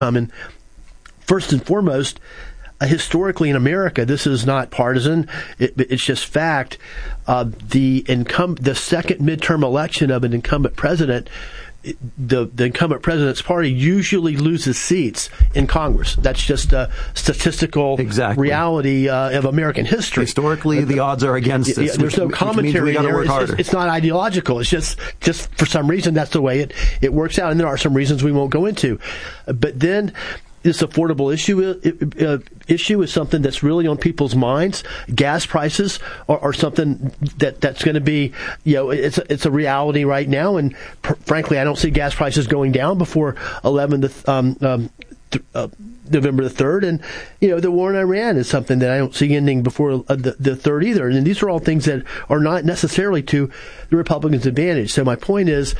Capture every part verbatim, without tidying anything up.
Um, and first and foremost, uh, historically in America, this is not partisan. It, it's just fact. Uh, the incum- the second midterm election of an incumbent president, the, the incumbent president's party usually loses seats in Congress. That's just a statistical exactly. reality uh, of American history. Historically, the odds are against us. Yeah, there's which, no commentary there. It's, it's, it's not ideological. It's just, just for some reason, that's the way it, it works out. And there are some reasons we won't go into. But then this affordable issue uh, issue is something that's really on people's minds. Gas prices are, are something that, that's going to be, you know, it's it's a reality right now. And pr- frankly, I don't see gas prices going down before eleven to um, um, th- uh, November the third. And you know, the war in Iran is something that I don't see ending before uh, the, the third either. And these are all things that are not necessarily to the Republicans' advantage. So my point is,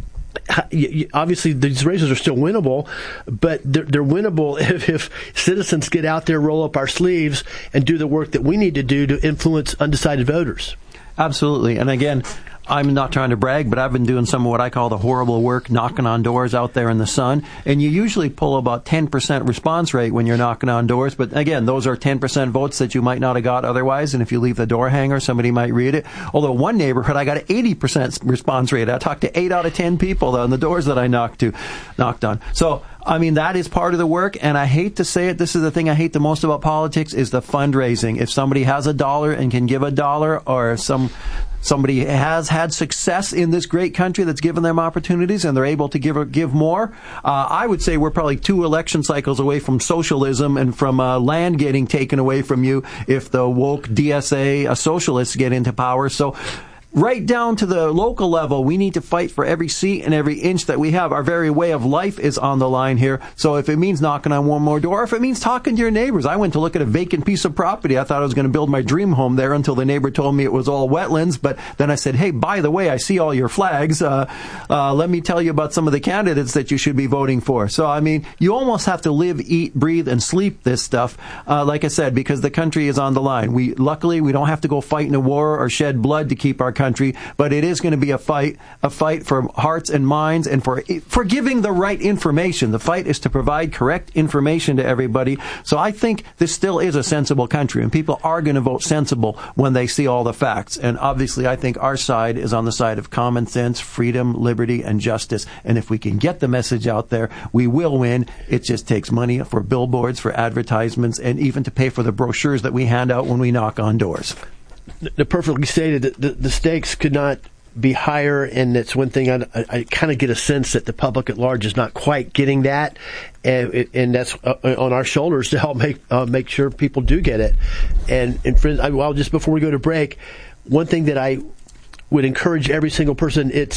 obviously these races are still winnable, but they're, they're winnable if, if citizens get out there, roll up our sleeves, and do the work that we need to do to influence undecided voters. Absolutely. And again, I'm not trying to brag, but I've been doing some of what I call the horrible work, knocking on doors out there in the sun. And you usually pull about ten percent response rate when you're knocking on doors. But again, those are ten percent votes that you might not have got otherwise. And if you leave the door hanger, somebody might read it. Although one neighborhood, I got an eighty percent response rate. I talked to eight out of ten people on the doors that I knocked to, knocked on. So, I mean, that is part of the work. And I hate to say it, this is the thing I hate the most about politics is the fundraising. If somebody has a dollar and can give a dollar, or if some somebody has had success in this great country that's given them opportunities and they're able to give give more, uh, I would say we're probably two election cycles away from socialism and from uh, land getting taken away from you if the woke D S A uh, socialists get into power. So right down to the local level, we need to fight for every seat and every inch that we have. Our very way of life is on the line here. So if it means knocking on one more door, if it means talking to your neighbors. I went to look at a vacant piece of property. I thought I was going to build my dream home there until the neighbor told me it was all wetlands. But then I said, hey, by the way, I see all your flags. Uh, uh, let me tell you about some of the candidates that you should be voting for. So, I mean, you almost have to live, eat, breathe, and sleep this stuff, uh, like I said, because the country is on the line. We luckily, we don't have to go fight in a war or shed blood to keep our country, but it is going to be a fight, a fight for hearts and minds and for for giving the right information. The fight is to provide correct information to everybody. So I think this still is a sensible country, and people are going to vote sensible when they see all the facts. And obviously, I think our side is on the side of common sense, freedom, liberty, and justice. And if we can get the message out there, we will win. It just takes money for billboards, for advertisements, and even to pay for the brochures that we hand out when we knock on doors. The perfectly stated, the, the, the stakes could not be higher, and it's one thing I, I, I kind of get a sense that the public at large is not quite getting that, and, and that's uh, on our shoulders to help make uh, make sure people do get it. And, and friends, I, well, just before we go to break, one thing that I would encourage every single person, it's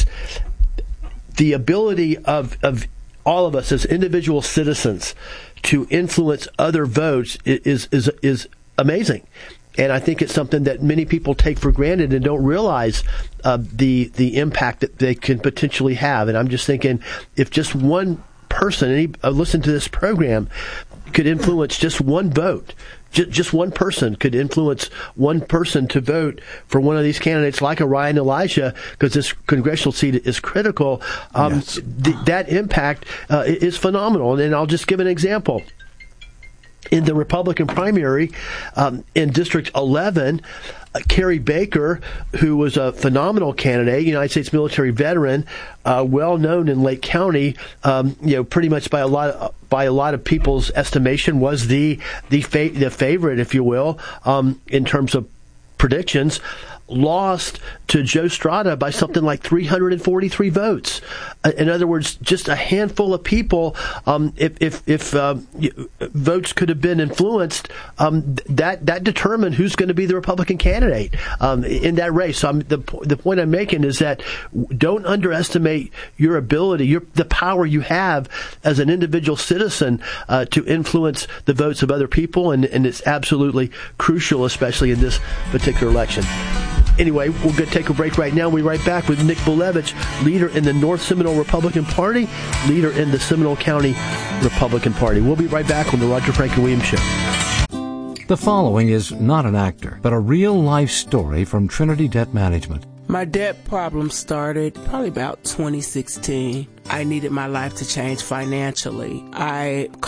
the ability of of all of us as individual citizens to influence other votes is is is amazing. And I think it's something that many people take for granted and don't realize uh, the the impact that they can potentially have. And I'm just thinking, if just one person, any uh, listen to this program, could influence just one vote, just, just one person could influence one person to vote for one of these candidates, like a Ryan Elijah, because this congressional seat is critical. Um, yes. th- that impact uh, is phenomenal. And I'll just give an example. In the Republican primary, um, in District eleven, uh, Carrie Baker, who was a phenomenal candidate, United States military veteran, uh, well known in Lake County, um, you know, pretty much by a lot of, by a lot of people's estimation, was the the, fa- the favorite, if you will, um, in terms of predictions. Lost to Joe Strada by something like three hundred forty-three votes. In other words, just a handful of people. Um, if if, if uh, votes could have been influenced, um, that that determined who's going to be the Republican candidate um, in that race. So I'm, the the point I'm making is that don't underestimate your ability, your the power you have as an individual citizen uh, to influence the votes of other people, and, and it's absolutely crucial, especially in this particular election. Anyway, we're going to take a break right now. We'll be right back with Nick Bulevich, leader in the North Seminole Republican Party, leader in the Seminole County Republican Party. We'll be right back on the Roger Franklin Williams Show. The following is not an actor, but a real-life story from Trinity Debt Management. My debt problem started probably about twenty sixteen. I needed my life to change financially. I